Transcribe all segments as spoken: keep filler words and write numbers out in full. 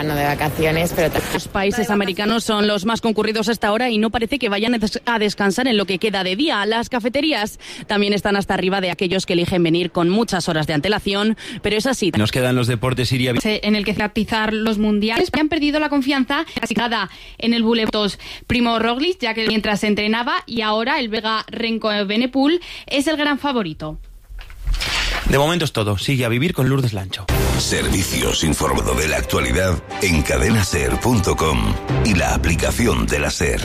verano de vacaciones, pero... Los países americanos son los más concurridos hasta ahora y no parece que vayan a descansar en lo que queda de día. Las cafeterías también están hasta arriba de aquellos que eligen venir con muchas horas de antelación, pero es así. Nos quedan los deportes, Iria. En el que atizar los mundiales han perdido la confianza asignada en el buletos Primo Roglic, ya que mientras se entrenaba, y ahora el belga Remco Evenepoel es el gran favorito. De momento es todo. Sigue a vivir con Lourdes Lancho. Servicios informado de la actualidad en cadena ser punto com y la aplicación de la SER.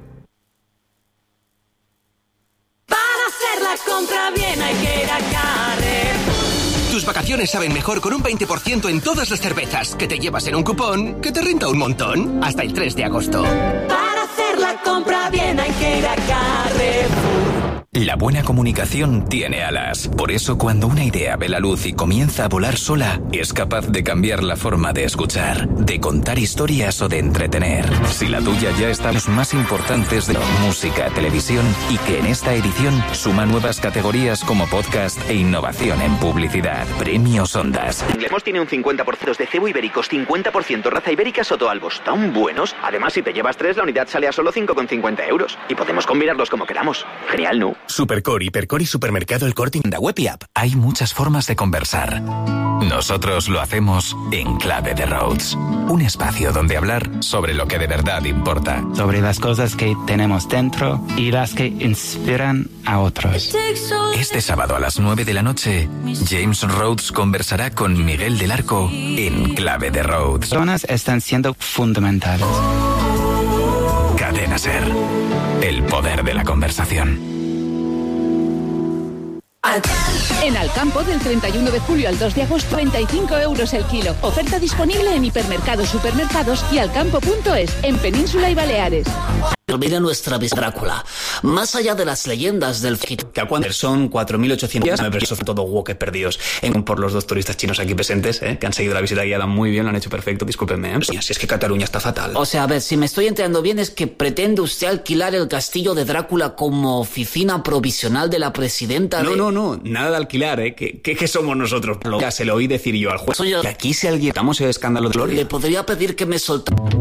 Para hacer la compra bien hay que ir a Carrefour. Tus vacaciones saben mejor con un veinte por ciento en todas las cervezas que te llevas en un cupón que te renta un montón hasta el tres de agosto. Para hacer la compra bien hay que ir a Carrefour. La buena comunicación tiene alas. Por eso, cuando una idea ve la luz y comienza a volar sola, es capaz de cambiar la forma de escuchar, de contar historias o de entretener. Si la tuya ya está en los más importantes de música, televisión, y que en esta edición suma nuevas categorías como podcast e innovación en publicidad. Premios Ondas. Inglemos tiene un cincuenta por ciento de cebo ibéricos, cincuenta por ciento raza ibérica Sotoalbos, tan buenos. Además, si te llevas tres, la unidad sale a solo cinco con cincuenta euros. Y podemos combinarlos como queramos. Genial, ¿no? Supercore, Hipercore y Supermercado El Corte Inglés. Web y app. Hay muchas formas de conversar. Nosotros lo hacemos en Clave de Rhodes. Un espacio donde hablar sobre lo que de verdad importa. Sobre las cosas que tenemos dentro y las que inspiran a otros. Este sábado a las nueve de la noche, James Rhodes conversará con Miguel del Arco en Clave de Rhodes. Las personas están siendo fundamentales. Cadena SER. El poder de la conversación. En Alcampo, del treinta y uno de julio al dos de agosto, treinta y cinco euros el kilo. Oferta disponible en hipermercados, supermercados y alcampo punto es, en Península y Baleares. Mira nuestra vez Drácula. Más allá de las leyendas del... Que a cuando son cuatro mil ochocientos... Son todo woke perdidos en, por los dos turistas chinos aquí presentes, ¿eh? Que han seguido la visita guiada muy bien, lo han hecho perfecto, discúlpenme, ¿eh? Si es que Cataluña está fatal. O sea, a ver, si me estoy enterando bien, es que pretende usted alquilar el castillo de Drácula como oficina provisional de la presidenta de... No, no, no, nada de alquilar, ¿eh? ¿Qué, qué, qué somos nosotros? Ya se lo oí decir yo al juez. Soy yo. Que aquí si alguien... Estamos el escándalo de Gloria. Le podría pedir que me soltara...